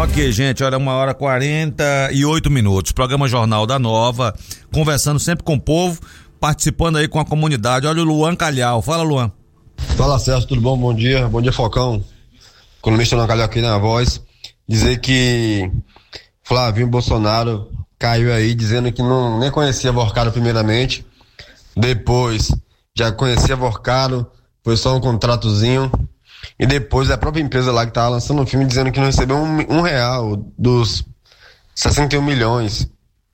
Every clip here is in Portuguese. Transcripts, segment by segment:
Ok, gente, olha, 1h48, programa Jornal da Nova, conversando sempre com o povo, participando aí com a comunidade. Olha o Luan Calhau, fala, Luan. Fala, Celso, tudo bom? Bom dia, Falcão, economista Luan Calhau aqui na voz. Dizer que Flavinho Bolsonaro caiu aí dizendo que nem conhecia Vorcado primeiramente, depois já conhecia Vorcado, foi só um contratozinho. E depois a própria empresa lá que tava lançando o filme dizendo que não recebeu um real dos 61 milhões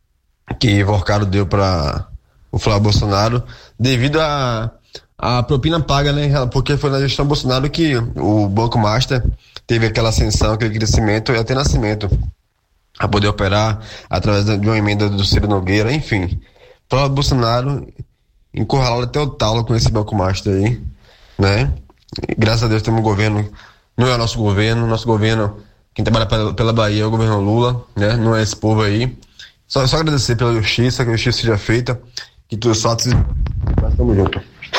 que Vorcado deu para o Flávio Bolsonaro devido a propina paga, né? Porque foi na gestão Bolsonaro que o Banco Master teve aquela ascensão, aquele crescimento e até nascimento a poder operar através de uma emenda do Ciro Nogueira, enfim. Flávio Bolsonaro encurralado até o talo com esse Banco Master aí, né? E, graças a Deus temos um governo, não é o nosso governo, quem trabalha pela Bahia é o governo Lula, né? Não é esse povo aí. Só agradecer pela justiça, que a justiça seja feita, que tudo fatos e estamos juntos.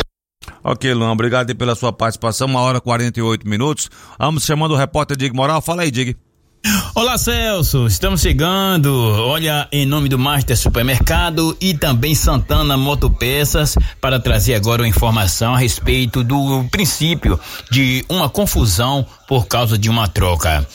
Ok, Luan, obrigado aí pela sua participação, 1h48. Vamos chamando o repórter Dig Moral. Fala aí, Dig. Olá, Celso, estamos chegando, olha, em nome do Master Supermercado e também Santana Motopeças, para trazer agora uma informação a respeito do princípio de uma confusão por causa de uma troca.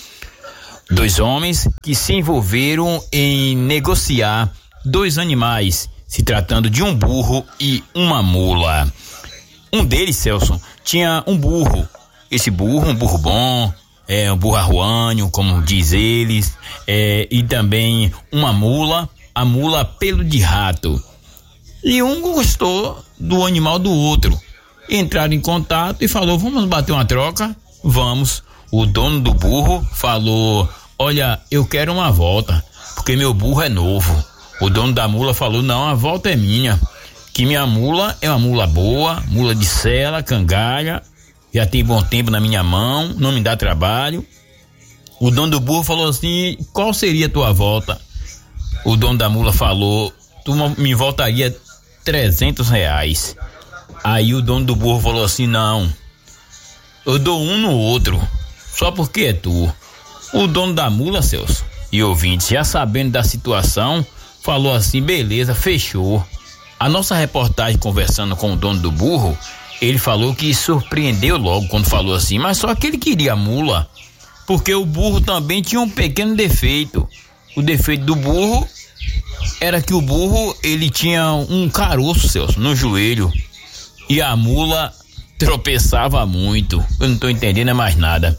2 homens que se envolveram em negociar 2 animais, se tratando de um burro e uma mula. Um deles, Celso, tinha um burro, um burro bom, um burro arruâneo, como diz eles, e também uma mula, a mula pelo de rato. E um gostou do animal do outro. Entraram em contato e falou, vamos bater uma troca? Vamos. O dono do burro falou, olha, eu quero uma volta, porque meu burro é novo. O dono da mula falou, não, a volta é minha, que minha mula é uma mula boa, mula de sela, cangalha, já tem bom tempo na minha mão, não me dá trabalho. O dono do burro falou assim, qual seria a tua volta? O dono da mula falou, tu me voltaria R$300. Aí o dono do burro falou assim, não, eu dou um no outro, só porque é tu. O dono da mula, Celso, e ouvintes, já sabendo da situação, falou assim, beleza, fechou. A nossa reportagem conversando com o dono do burro, ele falou que surpreendeu logo quando falou assim, mas só que ele queria a mula, porque o burro também tinha um pequeno defeito. O defeito do burro era que o burro, ele tinha um caroço, Celso, no joelho, e a mula tropeçava muito. Eu não tô entendendo mais nada.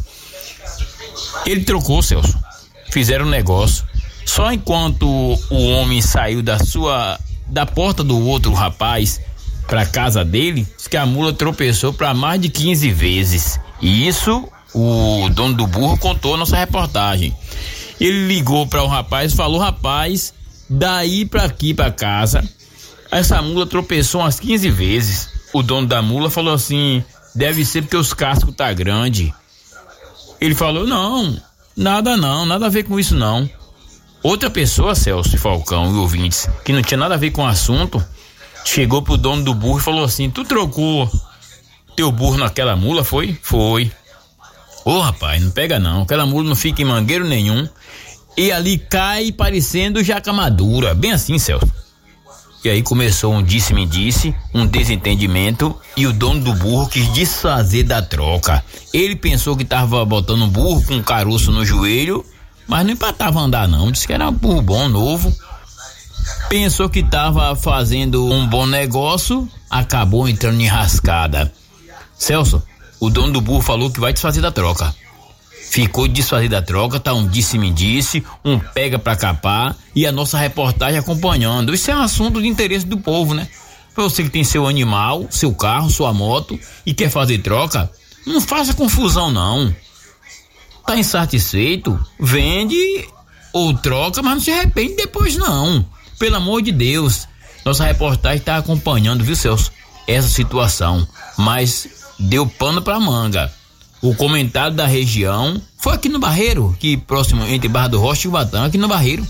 Ele trocou, Celso, fizeram um negócio. Só enquanto o homem saiu da porta do outro rapaz pra casa dele, que a mula tropeçou para mais de 15 vezes. E isso o dono do burro contou na nossa reportagem. Ele ligou para o rapaz e falou, rapaz, daí pra aqui pra casa, essa mula tropeçou umas 15 vezes. O dono da mula falou assim, deve ser porque os cascos tá grande. Ele falou, não, nada a ver com isso não. Outra pessoa, Celso e Falcão e ouvintes, que não tinha nada a ver com o assunto, chegou pro dono do burro e falou assim, tu trocou teu burro naquela mula, foi? Foi. Ô, rapaz, não pega não, aquela mula não fica em mangueiro nenhum, e ali cai parecendo jaca madura, bem assim, Celso. E aí começou um disse-me-disse, um desentendimento, e o dono do burro quis desfazer da troca. Ele pensou que tava botando um burro com um caroço no joelho, mas não empatava a andar não, disse que era um burro bom, novo. Pensou que tava fazendo um bom negócio, acabou entrando em rascada. Celso, o dono do burro falou que vai desfazer da troca. Ficou de desfazer da troca, tá um disse-me-disse, um pega pra capar, e a nossa reportagem acompanhando. Isso é um assunto de interesse do povo, né? Pra você que tem seu animal, seu carro, sua moto e quer fazer troca, não faça confusão não. Tá insatisfeito? Vende ou troca, mas não se arrepende depois não. Pelo amor de Deus. Nossa reportagem tá acompanhando, viu, Celso? Essa situação, mas deu pano pra manga. O comentário da região foi aqui no Barreiro, que próximo entre Barra do Rocha e Ubatã, aqui no Barreiro.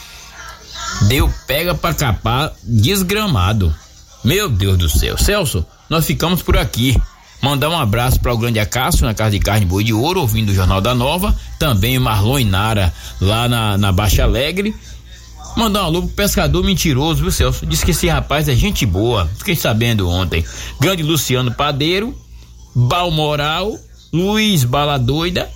Deu pega pra capar desgramado. Meu Deus do céu. Celso, nós ficamos por aqui. Mandar um abraço para o grande Acácio, na Casa de Carne Boi de Ouro, ouvindo o Jornal da Nova. Também o Marlon e Nara, lá na Baixa Alegre. Mandar um alô pro pescador mentiroso, viu, Celso? Diz que esse rapaz é gente boa. Fiquei sabendo ontem. Grande Luciano Padeiro, Balmoral, Luiz Bala Doida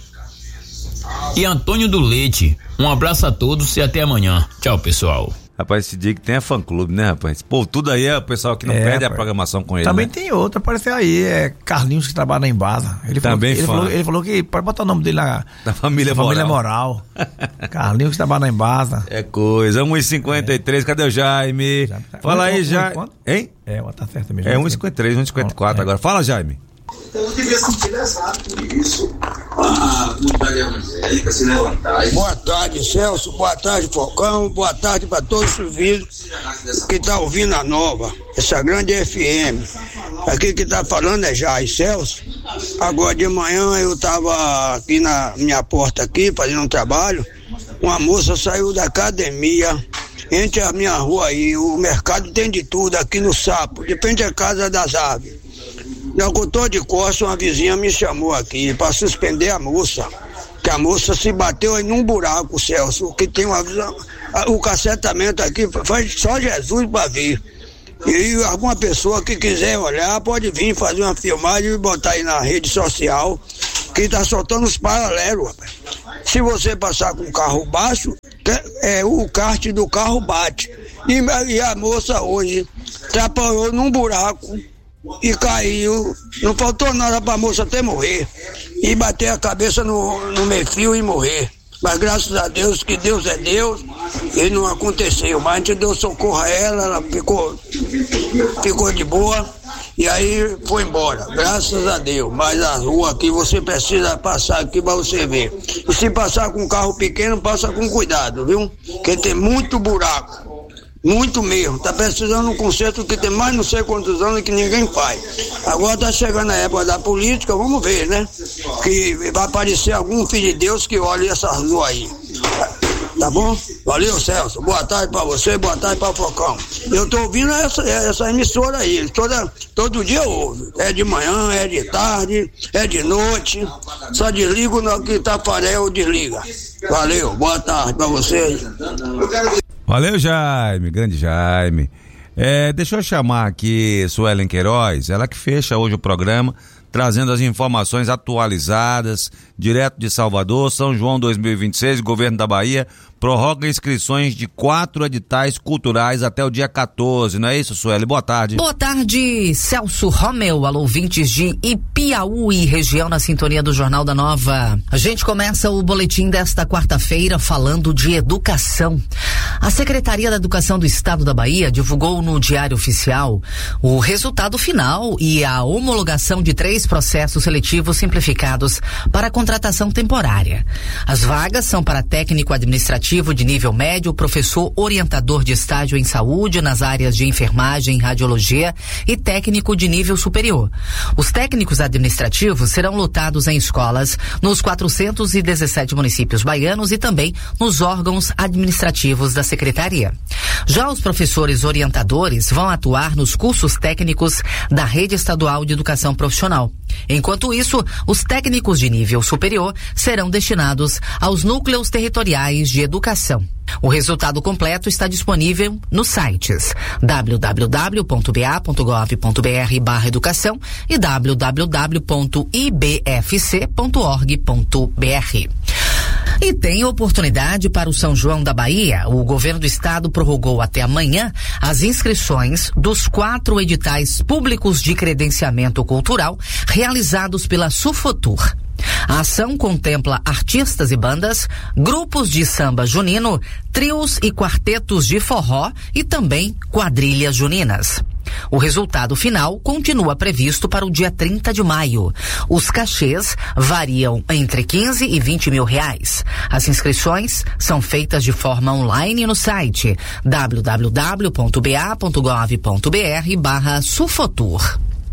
e Antônio do Leite. Um abraço a todos e até amanhã. Tchau, pessoal. Rapaz, esse dia que tem fã-clube, né, rapaz? Pô, tudo aí é o pessoal que não perde a programação com ele, também, né? Tem outro, apareceu aí, Carlinhos, que trabalha na Embasa. Ele também ele falou que pode botar o nome dele lá. Da família Moral. Carlinhos, que trabalha na Embasa. É coisa, 1h53, cadê o Jaime? Fala aí, Jaime. Hein? Tá certo mesmo. 1h53, 1h54 agora. Fala, Jaime. Eu devia sentir lesado por isso. A comunidade evangélica se levantar. Boa tarde, Celso. Boa tarde, Falcão. Boa tarde para todos os vídeos que estão ouvindo a Nova, essa grande FM. Aqui que tá falando é Jair Celso. Agora de manhã eu tava aqui na minha porta aqui, fazendo um trabalho. Uma moça saiu da academia. Entre a minha rua aí, o mercado tem de tudo aqui no Sapo, de frente à Casa das Aves. Não, eu tô de costas, uma vizinha me chamou aqui para suspender a moça, que a moça se bateu aí num buraco, Celso, que tem o cacetamento aqui, faz só Jesus para vir. E alguma pessoa que quiser olhar, pode vir fazer uma filmagem e botar aí na rede social, que tá soltando os paralelos, rapaz. Se você passar com o carro baixo, o kart do carro bate. E a moça hoje atrapalhou num buraco e caiu, não faltou nada pra moça até morrer, e bater a cabeça no meio-fio e morrer, mas graças a Deus, que Deus é Deus, e não aconteceu, mas a gente deu socorro a ela ficou de boa, e aí foi embora, graças a Deus. Mas a rua aqui, você precisa passar aqui pra você ver, e se passar com um carro pequeno, passa com cuidado, viu, porque tem muito buraco. Muito mesmo, tá precisando de um conserto que tem mais não sei quantos anos que ninguém faz. Agora tá chegando a época da política, vamos ver, né? Que vai aparecer algum filho de Deus que olhe essa rua aí. Tá bom? Valeu, Celso. Boa tarde pra você, boa tarde pra Focão. Eu tô ouvindo essa emissora aí, todo dia eu ouço. É de manhã, é de tarde, é de noite. Só desligo no que Tafarel desliga. Valeu, boa tarde pra vocês. Valeu, Jaime, grande Jaime. Deixa eu chamar aqui Suelen Queiroz, ela que fecha hoje o programa, trazendo as informações atualizadas, direto de Salvador. São João 2026, governo da Bahia prorroga inscrições de 4 editais culturais até o dia 14, não é isso, Sueli? Boa tarde. Boa tarde, Celso Romeu, alô ouvintes de Ipiaú e região na sintonia do Jornal da Nova. A gente começa o boletim desta quarta-feira falando de educação. A Secretaria da Educação do Estado da Bahia divulgou no Diário Oficial o resultado final e a homologação de 3 processos seletivos simplificados para a contratação temporária. As vagas são para técnico administrativo de nível médio, professor orientador de estágio em saúde nas áreas de enfermagem, radiologia e técnico de nível superior. Os técnicos administrativos serão lotados em escolas nos 417 municípios baianos e também nos órgãos administrativos da Secretaria. Já os professores orientadores vão atuar nos cursos técnicos da Rede Estadual de Educação Profissional. Enquanto isso, os técnicos de nível superior serão destinados aos núcleos territoriais de educação. O resultado completo está disponível nos sites www.ba.gov.br/educação e www.ibfc.org.br. E tem oportunidade para o São João da Bahia. O governo do estado prorrogou até amanhã as inscrições dos 4 editais públicos de credenciamento cultural realizados pela Sufotur. A ação contempla artistas e bandas, grupos de samba junino, trios e quartetos de forró e também quadrilhas juninas. O resultado final continua previsto para o dia 30 de maio. Os cachês variam entre 15 e 20 mil reais. As inscrições são feitas de forma online no site www.ba.gov.br/Sufotur.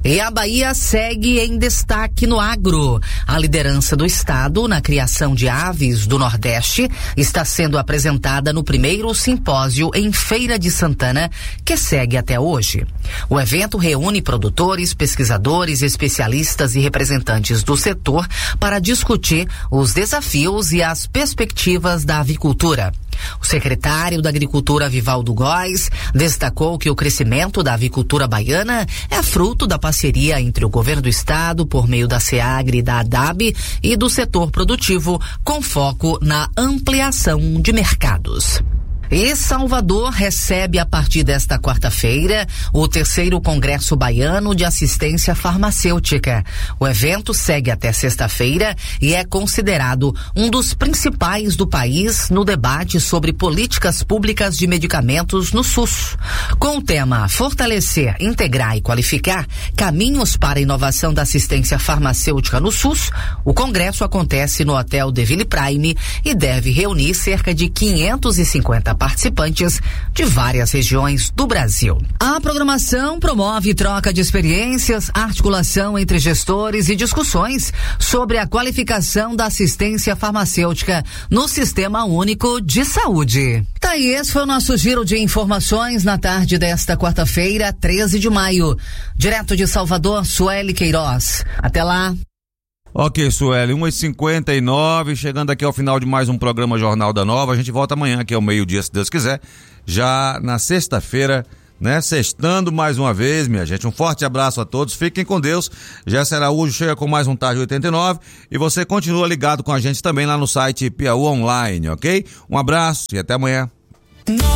E a Bahia segue em destaque no agro. A liderança do estado na criação de aves do Nordeste está sendo apresentada no primeiro simpósio em Feira de Santana, que segue até hoje. O evento reúne produtores, pesquisadores, especialistas e representantes do setor para discutir os desafios e as perspectivas da avicultura. O secretário da Agricultura, Vivaldo Góes, destacou que o crescimento da avicultura baiana é fruto da parceria entre o governo do estado, por meio da SEAGRE e da ADAB, e do setor produtivo, com foco na ampliação de mercados. E Salvador recebe a partir desta quarta-feira o 3º Congresso Baiano de Assistência Farmacêutica. O evento segue até sexta-feira e é considerado um dos principais do país no debate sobre políticas públicas de medicamentos no SUS. Com o tema Fortalecer, Integrar e Qualificar Caminhos para a Inovação da Assistência Farmacêutica no SUS, o congresso acontece no Hotel Deville Prime e deve reunir cerca de 550 participantes de várias regiões do Brasil. A programação promove troca de experiências, articulação entre gestores e discussões sobre a qualificação da assistência farmacêutica no Sistema Único de Saúde. Tá aí, esse foi o nosso giro de informações na tarde desta quarta-feira, 13 de maio. Direto de Salvador, Sueli Queiroz. Até lá. Ok, Sueli, 1h59, chegando aqui ao final de mais um programa Jornal da Nova. A gente volta amanhã, aqui ao meio-dia, se Deus quiser, já na sexta-feira, né? Sextando mais uma vez, minha gente. Um forte abraço a todos, fiquem com Deus. Jéssica Araújo chega com mais um Tarde 89 e você continua ligado com a gente também lá no site Piauí Online, ok? Um abraço e até amanhã.